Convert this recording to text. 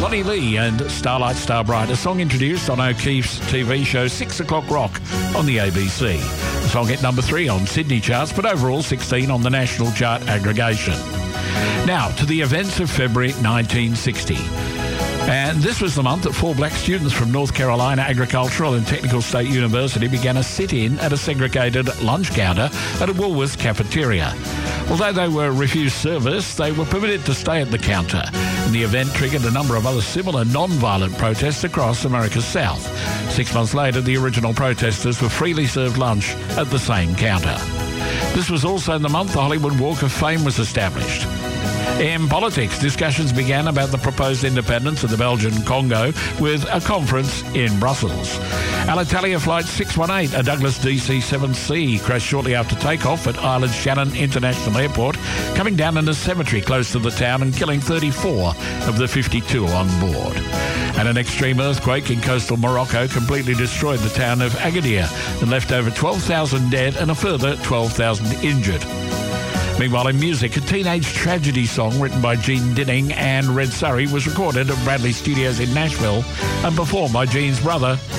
Bonnie Lee and Starlight Starbright, a song introduced on O'Keefe's TV show 6 O'Clock Rock on the ABC. The song hit number 3 on Sydney charts, but overall 16 on the national chart aggregation. Now, to the events of February 1960. And this was the month that 4 black students from North Carolina Agricultural and Technical State University began a sit-in at a segregated lunch counter at a Woolworths cafeteria. Although they were refused service, they were permitted to stay at the counter. And the event triggered a number of other similar non-violent protests across America's South. 6 months later, the original protesters were freely served lunch at the same counter. This was also the month the Hollywood Walk of Fame was established. In politics, discussions began about the proposed independence of the Belgian Congo with a conference in Brussels. Alitalia Flight 618, a Douglas DC-7C, crashed shortly after takeoff at Ireland's Shannon International Airport, coming down in a cemetery close to the town and killing 34 of the 52 on board. And an extreme earthquake in coastal Morocco completely destroyed the town of Agadir and left over 12,000 dead and a further 12,000 injured. Meanwhile, in music, a teenage tragedy song written by Gene Dinning and Red Surrey was recorded at Bradley Studios in Nashville and performed by Gene's brother,